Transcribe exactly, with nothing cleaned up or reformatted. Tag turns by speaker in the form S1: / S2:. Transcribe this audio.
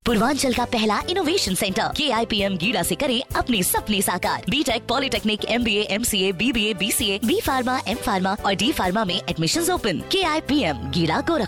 S1: पूर्वांचल का पहला innovation centre के आई पी एम गीड़ा से करे अपने सपने साकार। बीटेक, पॉलिटेक्निक, एम बी ए, एम सी ए, बी बी ए, बी सी ए, बी फार्मा, एम फार्मा और डी फार्मा में एडमिशंस ओपन। के आई पी एम गीड़ा गोरखपुर।